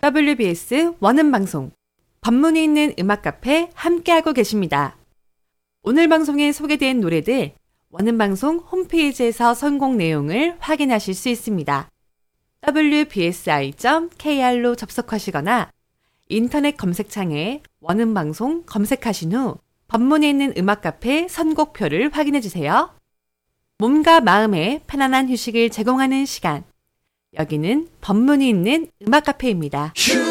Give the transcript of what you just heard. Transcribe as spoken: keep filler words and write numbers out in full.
더블유비에스 원음방송 법문이 있는 음악카페 함께하고 계십니다. 오늘 방송에 소개된 노래들 원음방송 홈페이지에서 선곡 내용을 확인하실 수 있습니다. 더블유비에스아이 닷 케이알로 접속하시거나 인터넷 검색창에 원음방송 검색하신 후 법문이 있는 음악카페 선곡표를 확인해주세요. 몸과 마음에 편안한 휴식을 제공하는 시간. 여기는 법문이 있는 음악카페입니다.